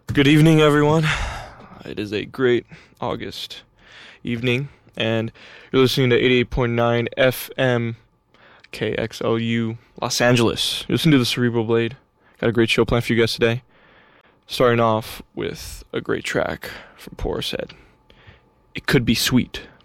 Good evening, everyone. It is a great August evening, and you're listening to 88.9 FM KXLU Los Angeles. You're listening to the Cerebral Blade. Got a great show planned for you guys today. Starting off with a great track from Portishead. It Could Be Sweet.